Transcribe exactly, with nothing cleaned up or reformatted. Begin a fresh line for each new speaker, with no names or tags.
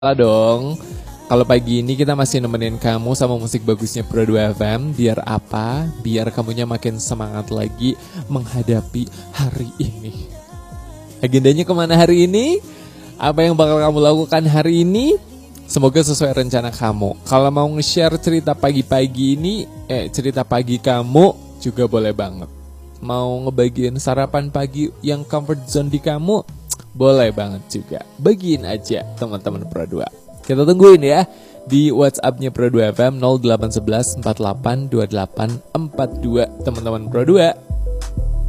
Salah dong. Kalau pagi ini kita masih nemenin kamu sama musik bagusnya Pro dua F M. Biar apa? Biar kamunya makin semangat lagi menghadapi hari ini. Agendanya kemana hari ini? Apa yang bakal kamu lakukan hari ini? Semoga sesuai rencana kamu. Kalau mau nge-share cerita pagi-pagi ini, eh cerita pagi kamu juga boleh banget. Mau ngebagiin sarapan pagi yang comfort zone di kamu, boleh banget juga. Bagiin aja teman-teman Pro dua. Kita tungguin ya di WhatsApp-nya Pro dua F M nol delapan satu satu empat delapan dua delapan empat dua teman-teman Pro dua.